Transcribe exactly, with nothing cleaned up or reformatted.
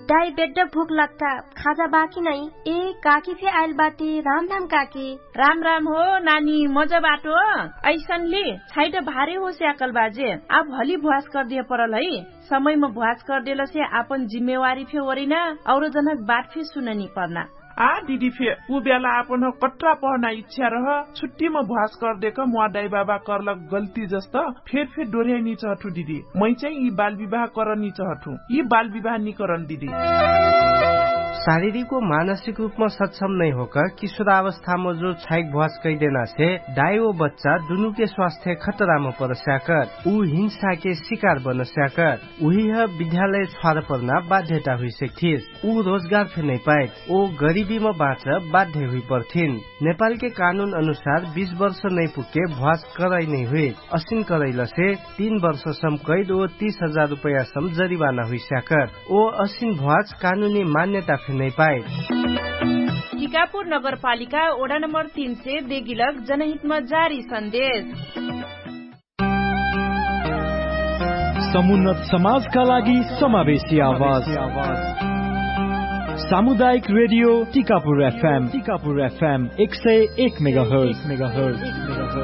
दाई बेड्ड भूख लाग्ता खाजा बाकी नै। ए काकी फे आइल बाटे। राम राम काकी। राम राम हो नानी मजा बाटो ऐसनले छाइट भारे हो स्याकल बाजे। अब भली भुवास कर दिए परल है। समयमा भुवास कर देला से आपन जिम्मेवारी फे ओरिना और जनक बात फे सुननी पर्ना। आ दीदी फे उ बेला आपन कट्रा पढ्ना इच्छा रह छुट्टीमा भुवास कर देक मुआ दाई बाबा करलक गल्ती जस्तो फेर फेर डोर्याइ नि चहटु दीदी। मै चाहिँ यी बाल विवाह करनी चहटु। यी बाल विवाह नि करन दीदी। शारीरिक व मानसिक रूपमा सक्षम नहीं होकर किशोरावस्थामा जो छाइक भुवास कैदेना से दाई व बच्चा दुनु के स्वास्थ्य खतरामा पर स्याकर। ऊ हिंसा के शिकार बन स्याकर। उही विद्यालय छाड़ पर्ना बाध्यता हुई सेक्थिस। ऊ रोजगार फे नहीं पाए। ओ गरीबीमा बाँच बाध्य हुई पर्थिन। नेपाल के कानून अनुसार बीस वर्ष नहीं पुगे भुवास कराई नहीं हुए। असिन करैल से तीन वर्ष सम कैद ओ तीस हजार रुपया सम जरिवाना हुई स्याकर। ओ असिन भुवास कानूनी मान्यता नहीं पाए। टिकापुर नगरपालिका वडा नम्बर तीन से देगिलक जनहितमा जारी संदेश। समुन्नत समाजका लागि समावेशी आवाज सामुदायिक radio Tikapur FM Tikapur FM एक सय एक मेगाहर्ज।